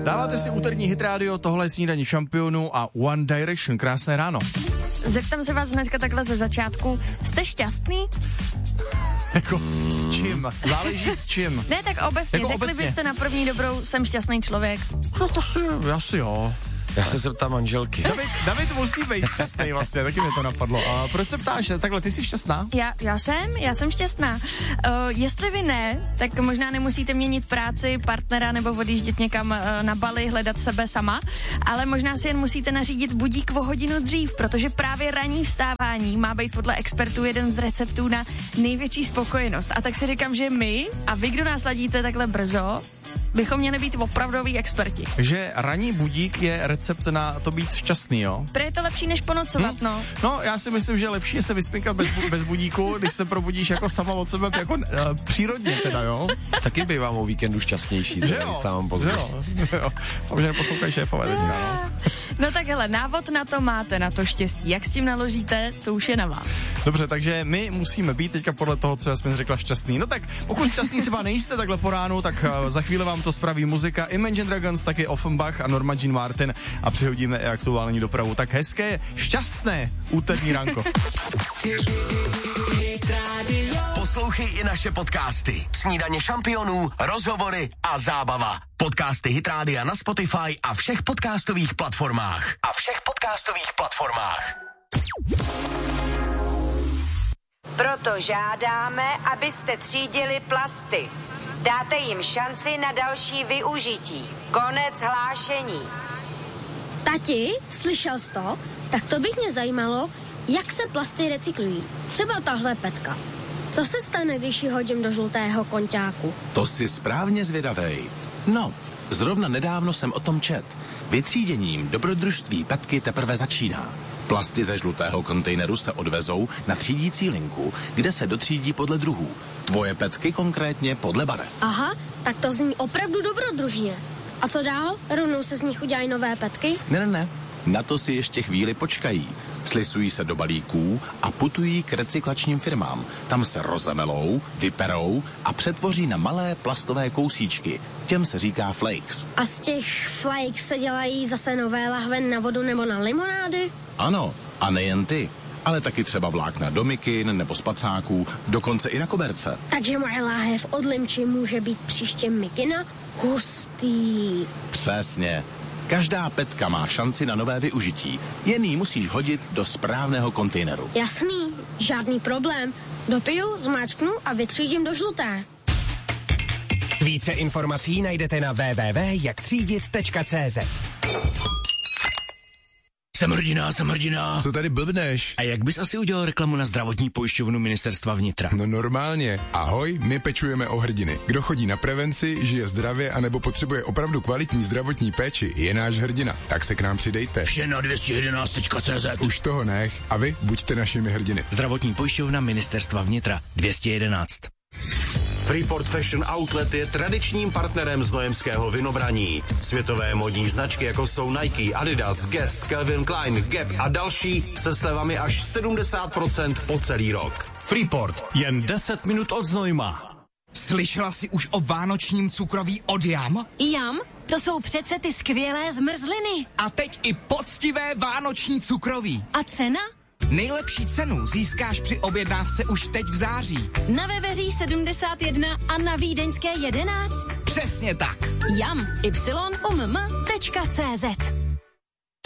Dáváte si úterní hit rádio, tohle je Snídaní šampionů a One Direction. Krásné ráno. Zeptám se vás hnedka takhle ze začátku. Jste šťastný? Jako s čím? Záleží s čím. Ne, tak obecně. Jako řekli obecně. byste na první dobrou, jsem šťastný člověk. No to asi jo. Já se zeptám manželky. David musí být šťastný vlastně, taky mě to napadlo. A proč se ptáš? Takhle, ty jsi šťastná? Já jsem šťastná. Jestli vy ne, tak možná nemusíte měnit práci, partnera nebo odjíždět někam na Bali, hledat sebe sama, ale možná si jen musíte nařídit budík o hodinu dřív, protože právě ranní vstávání má být podle expertů jeden z receptů na největší spokojenost. A tak si říkám, že my a vy, kdo nás ladíte takhle brzo, bychom měli být opravdoví experti. Že ranní budík je recept na to být šťastný, jo? Prý je to lepší, než ponocovat, no. No, já si myslím, že lepší je se vyspinkat bez budíku, když se probudíš jako sama od sebe, jako přírodně teda, jo? Taky bývám o víkendu šťastnější, Že když jo? stávám pozdě. Jo. Že neposlouchají šéfové teďka, no. No tak hele, návod na to máte, na to štěstí. Jak s tím naložíte, to už je na vás. Dobře, takže my musíme být teďka podle toho, co já jsem řekla, šťastný. No tak pokud šťastný třeba nejste takhle po ránu, tak za chvíli vám to spraví muzika Imagine Dragons, taky Offenbach a Norma Jean Martin a přihodíme i aktuální dopravu. Tak hezké, šťastné úterní ranko. Poslouchej i naše podcasty. Snídaně šampionů, rozhovory a zábava. Podcasty Hit Rádia na Spotify a všech podcastových platformách. Proto žádáme, abyste třídili plasty. Dáte jim šanci na další využití. Konec hlášení. Tati, slyšel jsi to? Tak to bych mě zajímalo, jak se plasty recyklují. Třeba tahle petka. Co se stane, když ji hodím do žlutého konťáku? To si správně zvědavej. No, zrovna nedávno jsem o tom čet. Vytříděním dobrodružství petky teprve začíná. Plasty ze žlutého kontejneru se odvezou na třídící linku, kde se dotřídí podle druhů. Tvoje petky konkrétně podle barev. Aha, tak to zní opravdu dobrodružně. A co dál? Rovnou se z nich udělají nové petky? Ne. Na to si ještě chvíli počkají. Slisují se do balíků a putují k recyklačním firmám. Tam se rozemelou, vyperou a přetvoří na malé plastové kousíčky. Těm se říká flakes. A z těch flakes se dělají zase nové lahve na vodu nebo na limonády? Ano, a nejen ty, ale taky třeba vlákna do mikin nebo spacáků, dokonce i na koberce. Takže moje láhev od limči může být příště mikina? Hustý. Přesně. Každá petka má šanci na nové využití. Jen ji musíš hodit do správného kontejneru. Jasný, žádný problém. Dopiju, zmáčknu a vytřídím do žluté. Více informací najdete na www.jaktřídit.cz. Jsem hrdina. Co tady blbneš? A jak bys asi udělal reklamu na zdravotní pojišťovnu Ministerstva vnitra? No normálně. Ahoj, my pečujeme o hrdiny. Kdo chodí na prevenci, žije zdravě anebo potřebuje opravdu kvalitní zdravotní péči, je náš hrdina. Tak se k nám přidejte. Vše na 211.cz. Už toho nech a vy buďte našimi hrdiny. Zdravotní pojišťovna Ministerstva vnitra 211. Freeport Fashion Outlet je tradičním partnerem znojemského vynobraní. Světové modní značky, jako jsou Nike, Adidas, Guess, Calvin Klein, Gap a další se slevami až 70% po celý rok. Freeport, jen 10 minut od Znojma. Slyšela jsi už o vánočním cukroví od Jam? Jam? To jsou přece ty skvělé zmrzliny. A teď i poctivé vánoční cukroví. A cena? Nejlepší cenu získáš při objednávce už teď v září. Na Veveří 71 a na Vídeňské 11. Přesně tak. Jam, y-umm.cz